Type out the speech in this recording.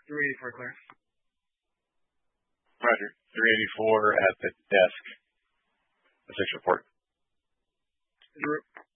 384 clear. Roger. 384 at the desk. The 6 report. Drew.